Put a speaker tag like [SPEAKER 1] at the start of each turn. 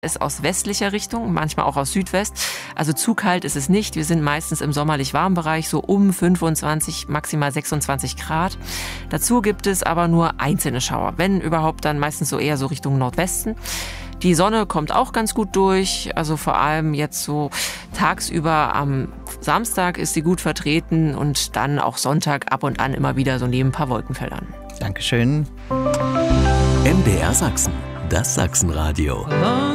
[SPEAKER 1] ist aus westlicher Richtung, manchmal auch aus Südwest. Also zu kalt ist es nicht. Wir sind meistens im sommerlich warmen Bereich, so um 25, maximal 26 Grad. Dazu gibt es aber nur einzelne Schauer. Wenn überhaupt, dann meistens so eher so Richtung Nordwesten. Die Sonne kommt auch ganz gut durch. Also vor allem jetzt so tagsüber am Samstag ist sie gut vertreten und dann auch Sonntag ab und an immer wieder so neben ein paar Wolkenfeldern.
[SPEAKER 2] Dankeschön.
[SPEAKER 3] MDR Sachsen, das Sachsenradio.